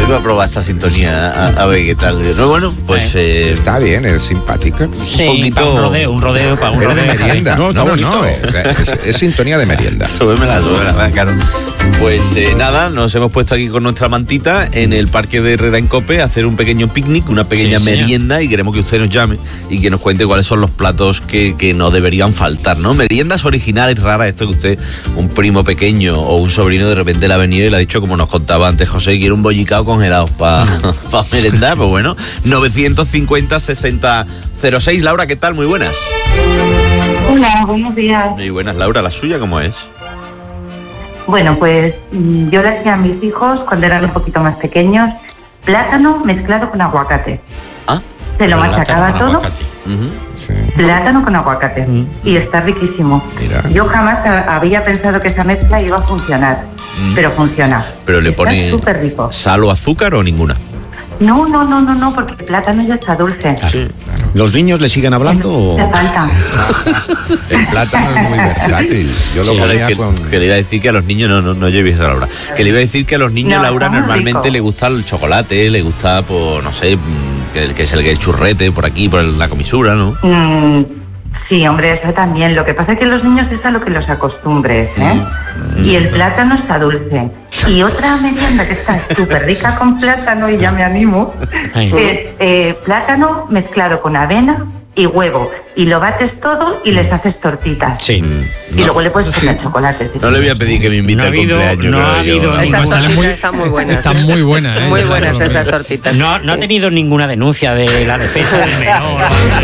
Iba a probar esta sintonía a ver qué tal. No, bueno, pues está bien, es simpática. Sí, un poquito. para un rodeo. Es de merienda. No, es sintonía de merienda. Súbemela, claro. Pues nada, nos hemos puesto aquí con nuestra mantita en el Parque de Herrera en Cope a hacer un pequeño picnic, una pequeña merienda, y queremos que usted nos llame y que nos cuente cuáles son los platos que no deberían faltar, ¿no? Meriendas originales, raras, esto que usted, un primo pequeño o un sobrino de repente le ha venido y le ha dicho, como nos contaba antes José, quiere un bollicao congelado para merendar. Pues bueno, 950-60-06. Laura, ¿qué tal? Muy buenas. Hola, buenos días. Muy buenas, Laura. ¿La suya cómo es? Bueno, pues yo le hacía a mis hijos, cuando eran un poquito más pequeños, plátano mezclado con aguacate. ¿Ah? Se lo machacaba todo. Sí. Plátano con aguacate. Y está riquísimo. Mira. Yo jamás había pensado que esa mezcla iba a funcionar, pero funciona. ¿Pero le Está pone súper rico. sal o azúcar o ninguna? No, porque el plátano ya está dulce. Sí. ¿Los niños le siguen hablando o...? Le falta. El plátano es muy versátil. Yo lo comía que le iba a decir que a los niños, no lleves a Laura. Que le iba a decir que a los niños, No, Laura, está muy normalmente rico. le gusta el chocolate, le gusta, pues, no sé, que es el churrete por aquí, por la comisura, ¿no? Sí, hombre, eso también. Lo que pasa es que los niños es a lo que los acostumbres, ¿eh? Y el plátano está dulce. Y otra merienda que está súper rica con plátano, y ya me animo, es plátano mezclado con avena y huevo. Y lo bates todo y les haces tortitas. Sí. Y luego le puedes poner chocolate. No le voy a pedir que me invite al cumpleaños. no ha habido Esas ninguna- tortitas están muy buenas. Están muy buenas, ¿eh? Muy buenas esas tortitas. No ha tenido ninguna denuncia de la defensa del menor.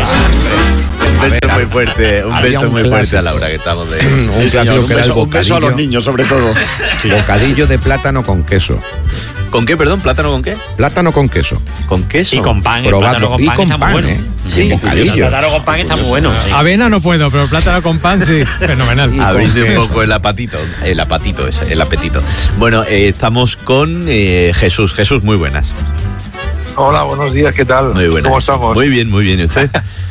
Un beso muy fuerte, un había beso un muy clásico. fuerte a Laura, que estamos de... un clásico que era el un beso a los bocadillo. niños, sobre todo. Bocadillo de plátano con queso. ¿Con qué, perdón? ¿Plátano con qué? Plátano con queso. ¿Con queso? Y con pan, el plátano Probadlo. con Y pan con está muy pan, bueno. ¿eh? Sí, Un El bocadillo. plátano con pan está muy bueno. Sí. Avena no puedo, pero plátano con pan sí. Fenomenal. Abrirle un poco el apetito ese, el apetito. Bueno, estamos con Jesús. Jesús, muy buenas. Hola, buenos días, ¿qué tal? Muy buenas. ¿Cómo estamos? Muy bien, ¿y usted?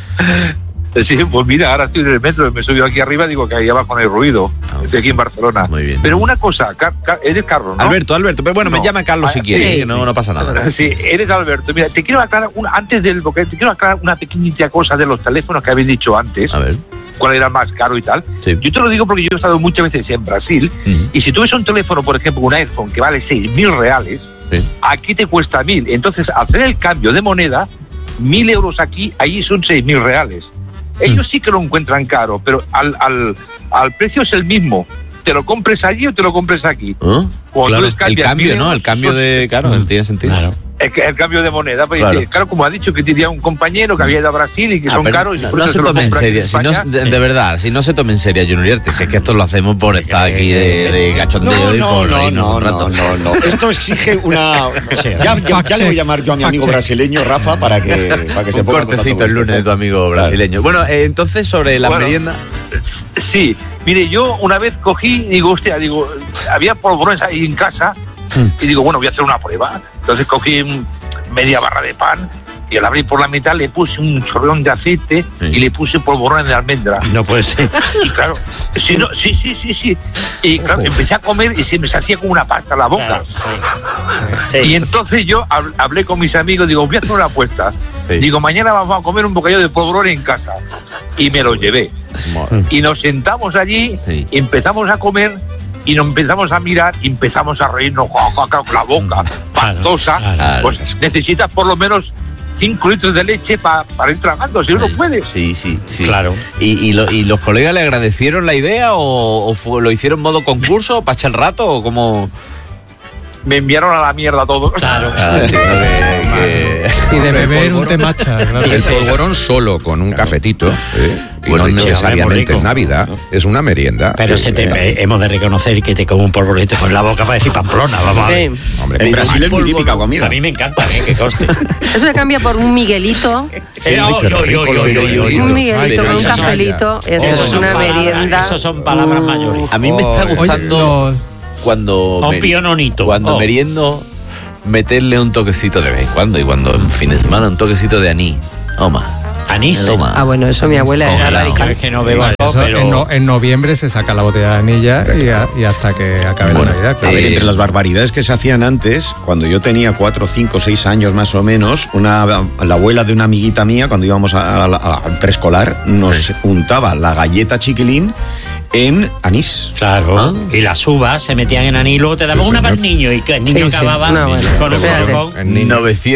Sí, pues mira, ahora estoy en el metro, me subió aquí arriba, digo que ahí abajo no hay ruido. Estoy aquí en Barcelona. Muy bien. Pero una cosa, eres Carlos, ¿no? Alberto, pero bueno, me No. llama Carlos si quiere, Sí, que no pasa nada. Sí, eres Alberto. Mira, te quiero aclarar, antes del bocadillo, te quiero aclarar una pequeñita cosa de los teléfonos que habéis dicho antes. A ver. ¿Cuál era más caro y tal? Sí. Yo te lo digo porque yo he estado muchas veces en Brasil, y si tú ves un teléfono, por ejemplo, un iPhone que vale 6.000 reales, Sí. aquí te cuesta 1.000. Entonces, hacer el cambio de moneda, 1.000 euros aquí, allí son 6.000 reales. Ellos sí que lo encuentran caro, pero al precio es el mismo. ¿Te lo compres allí o te lo compres aquí? ¿Ah? Cuando Claro, les cambias el cambio, 1.000 ¿no? euros, El cambio de... Claro, tiene sentido. Claro. el cambio de moneda. Pues, claro, como ha dicho que tenía un compañero que había ido a Brasil y que son pero caros. Y por no eso se los tome en compra aquí serio, si no, España. de verdad, si no se tome en serio, Junior Uriarte, si es que esto lo hacemos por estar aquí de cachondeo y por reírnos un rato. No. Esto exige una... Ya le voy a llamar yo a mi amigo brasileño, Rafa, para que se Un ponga en cortecito contacto el con lunes de tu usted. amigo brasileño. Bueno, entonces sobre la Bueno, merienda... Sí, mire, yo una vez cogí, había polvorones ahí en casa, y digo, bueno, voy a hacer una prueba. Entonces cogí media barra de pan y al abrir por la mitad le puse un chorreón de aceite y le puse polvorones de almendra. No puede ser. Y claro, sí. Y claro, empecé a comer y se me hacía como una pasta en la boca. Claro, sí. Y entonces yo hablé con mis amigos, digo, voy a hacer una apuesta. Sí. Digo, mañana vamos a comer un bocadillo de polvorones en casa. Y me lo llevé. Y nos sentamos allí, Sí. empezamos a comer y nos empezamos a mirar y empezamos a reírnos con la boca pastosa. claro. Pues necesitas por lo menos 5 litros de leche para ir tragando, si uno puede. Sí. Claro. ¿Y los colegas le agradecieron la idea o lo hicieron modo concurso, para echar el rato o cómo...? Me enviaron a la mierda todos. Claro. Y de beber un temacha, claro. El polvorón solo con un cafetito, y Bueno, no y necesariamente rico. es Navidad, es una merienda. Pero hemos de reconocer que te como un polvorete con la boca para decir Pamplona, vamos a ver. Sí. Hombre, En Brasil es muy típica A comida. mí me encanta, que conste. Eso se cambia por un Miguelito. Un Miguelito con un Ay, cafelito. Eso es una merienda. Esos son palabras mayores. A mí me está Oye, gustando cuando Un piononito. cuando meriendo meterle un toquecito de vez en cuando, y cuando en fin de semana un toquecito de anís. Toma. Anís. Toma. Ah, bueno, eso mi abuela era Congelado. radical. Es que no bebo Vale, alcohol, eso pero... en noviembre se saca la botella de anilla y hasta que acabe Bueno, la Navidad. A claro. ver, entre las barbaridades que se hacían antes, cuando yo tenía 4, 5, 6 años más o menos, la abuela de una amiguita mía, cuando íbamos al preescolar, nos untaba la galleta chiquilín en anís. Claro, y las uvas se metían en anís y luego te daban una para el niño y que el niño Sí, sí. acababa No, bueno, con un espérate. colocón. El niño.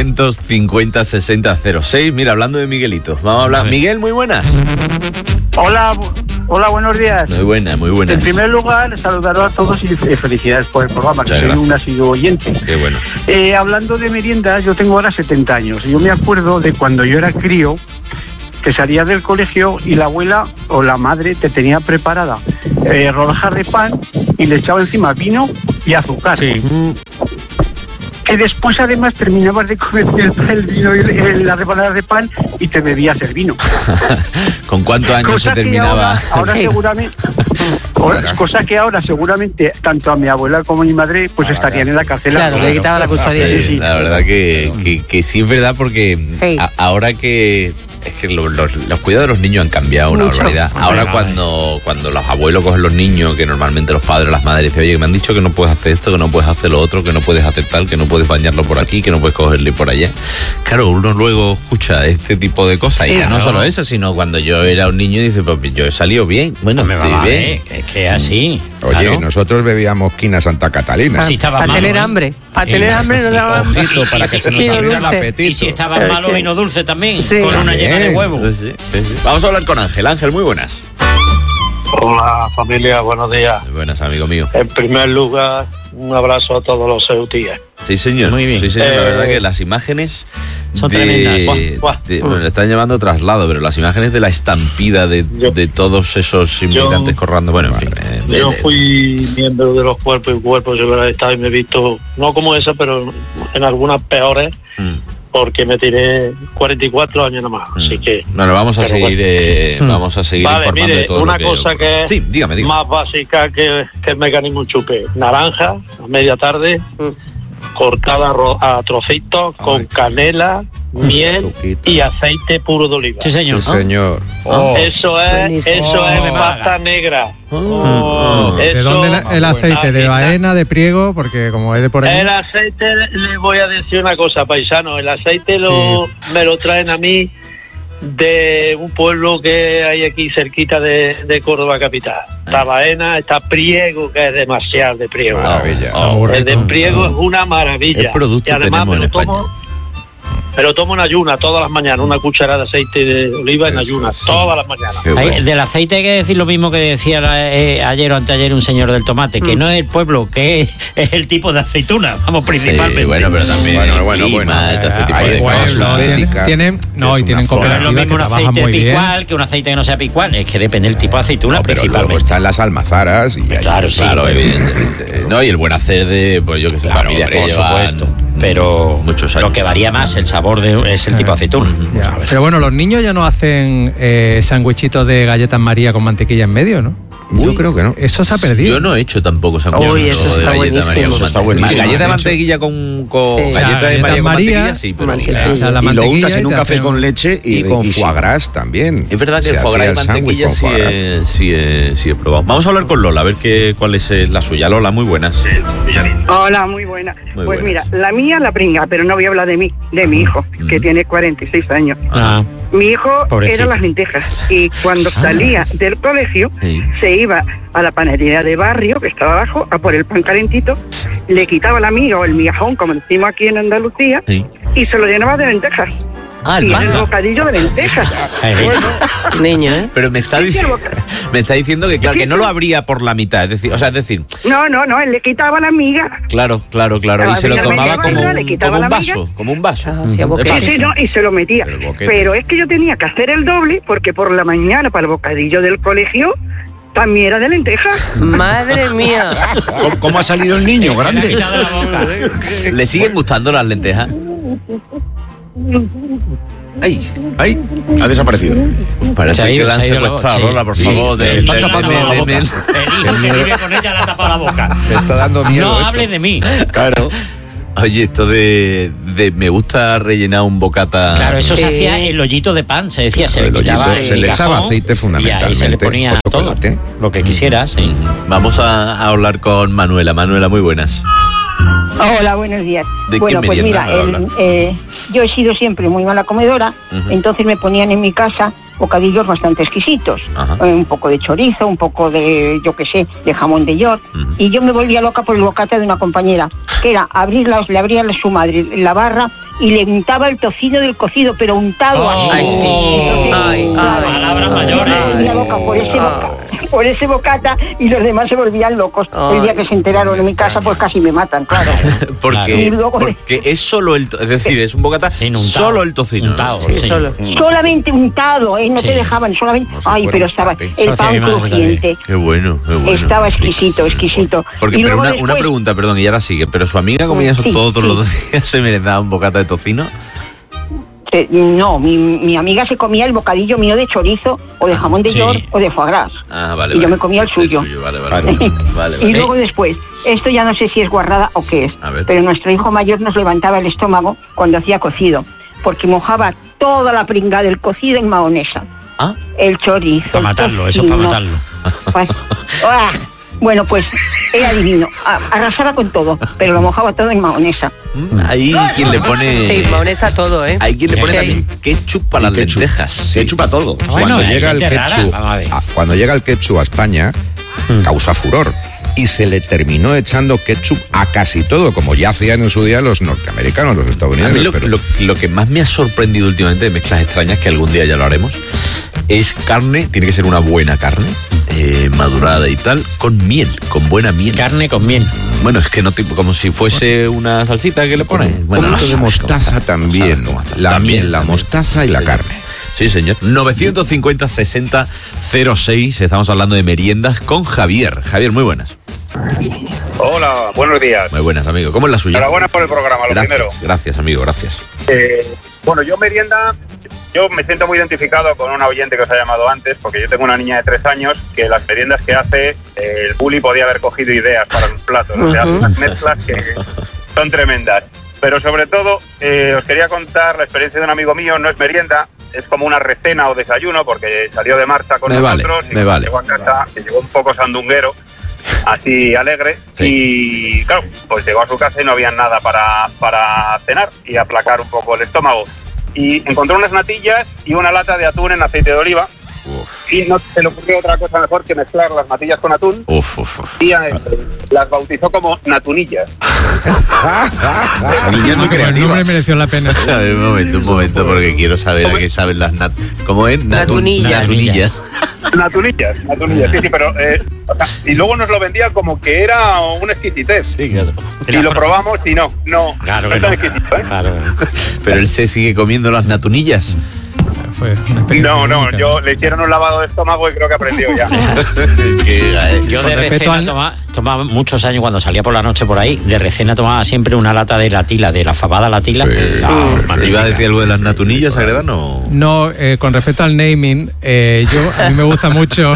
950-60-06. Mira, hablando de Miguelitos, vamos a hablar. Miguel, muy buenas. Hola, buenos días. Muy buena, muy buena. En primer lugar, saludaros a todos y felicidades por el programa, que Muchas soy gracias. un asiduo oyente. Qué bueno. Hablando de meriendas, yo tengo ahora 70 años y yo me acuerdo de cuando yo era crío, que salías del colegio y la abuela o la madre te tenía preparada rodajas de pan y le echaba encima vino y azúcar. Sí. Que después además terminabas de comer el vino y las rebanadas de pan y te bebías el vino. ¿Con cuántos años Cosa se que terminaba? ahora seguramente, cosa que ahora seguramente tanto a mi abuela como a mi madre pues estarían en la cárcel. Claro, le quitaba la custodia. Sí, sí. la verdad que sí es verdad porque Hey. ahora que es que los cuidados de los niños han cambiado una Mucho. barbaridad. Ahora cuando los abuelos cogen los niños, que normalmente los padres, las madres dicen, oye, que me han dicho que no puedes hacer esto, que no puedes hacer lo otro, que no puedes hacer tal, que no puedes bañarlo por aquí, que no puedes cogerle por allá. Claro, uno luego escucha este tipo de cosas. Sí, Y ya no claro. solo eso, sino cuando yo era un niño y dice, pues yo he salido bien. Bueno, Me estoy va bien. es que así. Oye, claro. nosotros bebíamos quina Santa Catalina. Sí, estaba Para malo, tener ¿eh? hambre. Para tener hambre nos daban Ojito, para que se nos vino salga el dulce. apetito. Y si estaban malos, vino dulce también, Sí. con una llena de huevo. Sí, sí, sí. Vamos a hablar con Ángel. Ángel, muy buenas. Hola familia, buenos días. Muy buenas, amigo mío. En primer lugar, un abrazo a todos los ceutíes. Sí, señor. Muy bien. Sí, señor. La verdad que las imágenes Son tremendas. Buah. bueno, le están llamando traslado, pero las imágenes de la estampida de todos esos inmigrantes corrando. Bueno, en fin. Yo fui miembro de los cuerpos y cuerpos de verdad estado y me he visto, no como esa, pero en algunas peores, porque me tiré 44 años nomás. Así que. Bueno, vamos a pero seguir, vamos a seguir Vale, informando mire, de todo una lo que cosa que es Sí, dígame. más básica que el mecanismo chupe. Naranja, a media tarde, cortada a trocitos, con canela, miel azuquita. y aceite puro de oliva. Sí, señor. Ah. Sí, señor. Eso es Buenísimo. de pasta Málaga. negra. ¿De Eso- dónde el aceite? ¿De Aquí, Baena, de Priego? Porque como es de por ahí... El aceite, le voy a decir una cosa, paisano. El aceite me lo traen a mí de un pueblo que hay aquí cerquita de Córdoba capital. Está Baena, está Priego, que es demasiado de Priego. Maravilla. Muy El de rico. Priego es una maravilla. ¿Qué producto Y además tenemos en España? me lo tomo en ayuna todas las mañanas, una cucharada de aceite de oliva en Eso, ayuna, sí. todas las mañanas. Qué Ahí, bueno. del aceite hay que decir lo mismo que decía ayer o anteayer un señor del tomate, que no es el pueblo, que es el tipo de aceituna, vamos, principalmente. Sí, bueno, pero también Bueno, el clima, bueno. todo este tipo Hay de pueblo, cosas. Tienen es una tienen forma. No es lo cooperativas mismo que un trabajan aceite muy bien. picual que un aceite que no sea picual, es que depende del tipo de aceituna No, pero luego principalmente. están las almazaras y ahí- Claro, sí, Claro, pero- evidentemente. No, y el buen hacer de, pues yo que sé, Claro, familias que por llevan supuesto. Pero muchos años. lo que varía más el sabor es el tipo de aceituna. Ya. Pero bueno, los niños ya no hacen sándwichitos de galletas María con mantequilla en medio, ¿no? Yo creo que no. Eso se ha perdido. Yo no he hecho tampoco sándwiches Uy, eso de está galleta buenísimo. María con Eso está mantequilla. buenísimo. Galleta de De mantequilla con Sí. galleta de María con María, mantequilla, sí, pero mantequilla. O sea, la Y lo mantequilla untas en y un te café hacen- con leche Y con sí. foie gras también. es verdad que el Se foie gras y hacía el sándwich mantequilla con foie gras. sí he probado. Vamos a hablar con Lola, a ver cuál es la suya. Lola, muy buenas. Hola, muy buena. Muy Pues buenas. mira, la mía la pringa, pero no voy a hablar de mí, de mi hijo, que tiene 46 años. Ah, Mi hijo Pobrecito. era las lentejas y cuando salía del colegio Sí. se iba a la panadería de barrio, que estaba abajo, a por el pan calentito, le quitaba la miga o el migajón, como decimos aquí en Andalucía, Sí. y se lo llenaba de lentejas. Ah, el Y era el pan. bocadillo de lentejas. Niño, ¿eh? Pero me está diciendo que claro, que no lo abría por la mitad, es decir, No, él le quitaba la miga. claro, y se lo tomaba como un vaso. Ah, hacía de boquete. pan. Sí, no, y se lo metía. El boquete. Pero es que yo tenía que hacer el doble porque por la mañana para el bocadillo del colegio también era de lentejas. Madre mía. ¿Cómo ha salido el niño? Grande. quitado la boca. ¿Le siguen gustando las lentejas? Ay, Ay, ha desaparecido. parece Se ha que ido, la han se ha ido la secuestrado, boca, sí. Lola, por Sí, favor. le están tapando la boca. El hijo que vive con ella le ha tapado la boca. Me está dando miedo. No esto. hables de mí. Claro. Oye, esto de me gusta rellenar un bocata. Claro, eso se hacía el hoyito de pan, se decía, se le el quitaba hoyito, se le echaba cajón aceite fundamentalmente. Y ahí se le ponía o todo, chocolate. lo que quisieras, sí. Vamos a hablar con Manuela. Manuela, muy buenas. Hola, buenos días. ¿De Bueno, qué pues merienda mira, me habla? yo he sido siempre muy mala comedora, entonces me ponían en mi casa bocadillos bastante exquisitos. Un poco de chorizo, un poco de, yo qué sé, de jamón de york. Y yo me volvía loca por el bocata de una compañera, que era le abría a su madre la barra y le untaba el tocino del cocido, pero untado así. Ay, sí. Ay, palabras mayores. Me volvía loca por ese bocata y los demás se volvían locos. El día que se enteraron en mi casa, pues casi me matan, claro. Porque es solo es decir, es un bocata solo el tocino. Untado, sí. Solamente untado, no te dejaban, solamente. Ay, pero estaba el pan crujiente. Qué bueno, qué bueno. Estaba exquisito. Porque, y pero luego una pregunta, perdón, y ahora sigue, pero su amiga comía eso todos los días, se merendaba un bocata de tocino. No, mi amiga se comía el bocadillo mío de chorizo o de jamón de york o de foie gras. Vale. Y yo me comía el suyo. Vale. Y luego después, esto ya no sé si es guarrada o qué es, pero nuestro hijo mayor nos levantaba el estómago cuando hacía cocido, porque mojaba toda la pringa del cocido en mahonesa. El chorizo. Para matarlo, eso para matarlo. Bueno, pues era divino. Arrasaba con todo, pero lo mojaba todo en mahonesa. Hay quien le pone... Sí, mahonesa todo, ¿eh? Hay quien le pone también ketchup para las lentejas. Ketchup para todo. Cuando llega el ketchup a España, causa furor. Y se le terminó echando ketchup a casi todo, como ya hacían en su día los norteamericanos, los estadounidenses. A mí lo que más me ha sorprendido últimamente de mezclas extrañas, que algún día ya lo haremos, es carne, tiene que ser una buena carne, madurada y tal, con miel, con buena miel. Carne con miel. Bueno, es que no tipo como si fuese una salsita que le pones. Bueno, un poquito de mostaza también. La miel, la mostaza y la carne. Sí, señor. 950-60-06. Estamos hablando de meriendas con Javier. Javier, muy buenas. Hola, buenos días. Muy buenas, amigo. ¿Cómo es la suya? Enhorabuena por el programa, primero. Gracias, amigo, gracias. Bueno, yo me siento muy identificado con una oyente que os ha llamado antes, porque yo tengo una niña de 3 años que las meriendas que hace, el bully podía haber cogido ideas para los platos. O sea, hace unas mezclas que son tremendas. Pero sobre todo, os quería contar la experiencia de un amigo mío. No es merienda, es como una recena o desayuno, porque salió de marcha con nosotros y llegó a casa, y llegó un poco sandunguero, así alegre, y claro, pues llegó a su casa y no había nada para cenar y aplacar un poco el estómago. Y encontró unas natillas y una lata de atún en aceite de oliva. Y no se le ocurrió otra cosa mejor que mezclar las natillas con atún. Y las bautizó como natunillas. Esa niña es muy creativa. El nombre mereció la pena. A ver, un momento, porque quiero saber a qué saben las ¿cómo es? Natunillas. Natunillas, sí, pero y luego nos lo vendía como que era una exquisitez. Sí, claro. Y lo probamos y no claro es tan exquisito, ¿eh? Claro. Pero él se sigue comiendo las natunillas. No, yo le hicieron un lavado de estómago y creo que aprendió ya. Yo de recena tomaba muchos años cuando salía por la noche por ahí, de recena tomaba siempre una lata de la tila, de la fabada la tila. ¿Se iba a decir algo de las natunillas, Agredano? No, con respecto al naming, a mí me gusta mucho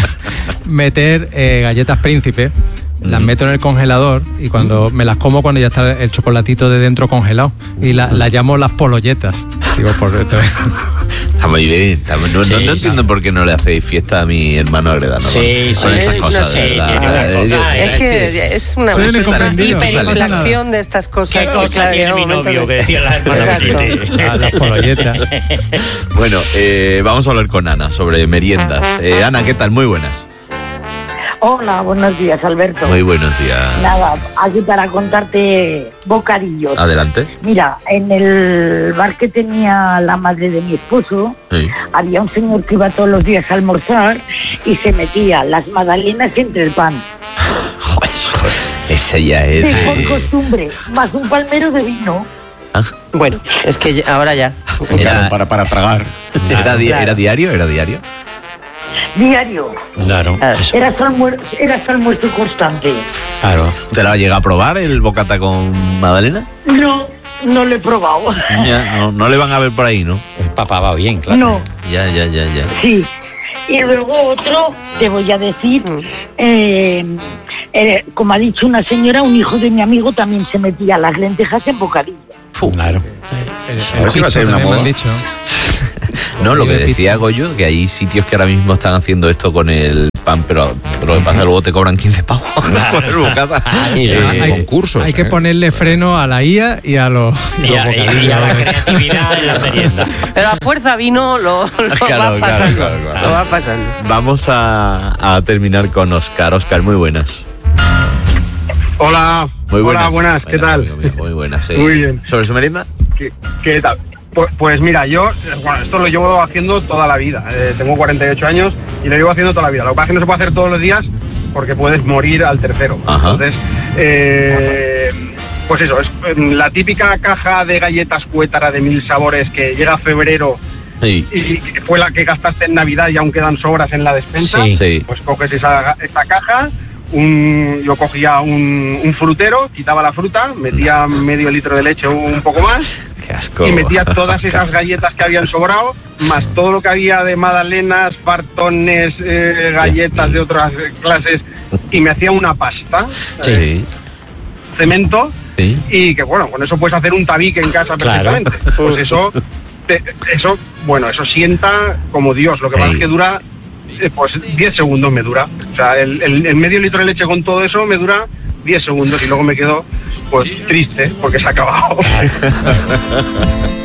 meter galletas Príncipe. Las meto en el congelador y cuando me las como cuando ya está el chocolatito de dentro congelado. Y las llamo las pololletas. Digo, Está muy bien. No entiendo por qué no le hacéis fiesta a mi hermano Agredano. Sí, con estas cosas, de verdad. Es que es una hiperinflación de estas cosas. ¿Qué cosa tiene mi novio? Que decía la hermana. Las pololletas. Bueno, vamos a hablar con Ana sobre meriendas. Ana, ¿qué tal? Muy buenas. Hola, buenos días, Alberto. Muy buenos días. Nada, aquí para contarte bocadillos. Adelante. Mira, en el bar que tenía la madre de mi esposo, había un señor que iba todos los días a almorzar y se metía las magdalenas entre el pan. Joder, esa ya es... Sí, por costumbre, más un palmero de vino. Bueno, es que ahora ya. Para tragar. ¿Era diario? Diario. Claro. Era su almuerzo constante. Claro. ¿Te la llega a probar el bocata con magdalena? No lo he probado. Ya, no le van a ver por ahí, ¿no? El papá va bien, claro. No. Ya. Sí. Y luego otro, te voy a decir, como ha dicho una señora, un hijo de mi amigo también se metía las lentejas en bocadillo. Claro. A ver si va a ser una moda. No, lo que decía Goyo, que hay sitios que ahora mismo están haciendo esto con el pan, pero lo que pasa es que luego te cobran 15 pavos por el bocata. Y hay concursos. Hay que ponerle freno a la IA y a los y a la creatividad en la merienda. Pero a fuerza vino lo va pasando. Vamos a terminar con Óscar. Óscar, muy buenas. Hola. Muy buenas. Hola, buenas. ¿Qué tal? Muy buenas, sí. Muy bien. ¿Sobre su merienda? ¿Qué tal? Pues mira, yo, esto lo llevo haciendo toda la vida. Tengo 48 años y lo llevo haciendo toda la vida. Lo que pasa es que no se puede hacer todos los días porque puedes morir al tercero. Ajá. Entonces, pues eso, es la típica caja de galletas Cuétara de 1000 sabores que llega a febrero. Sí. Y fue la que gastaste en Navidad y aún quedan sobras en la despensa. Sí. Pues coges esa caja. Yo cogía un frutero, quitaba la fruta, metía medio litro de leche o un poco más. Qué asco. Y metía todas esas galletas que habían sobrado, más todo lo que había de magdalenas, fartones, galletas de otras clases, y me hacía una pasta. Sí. Cemento. Sí. Y que bueno, con eso puedes hacer un tabique en casa perfectamente. Pues eso sienta como Dios. Lo que pasa es que dura, pues 10 segundos me dura. O sea, el medio litro de leche con todo eso me dura 10 segundos y luego me quedo pues triste porque se ha acabado.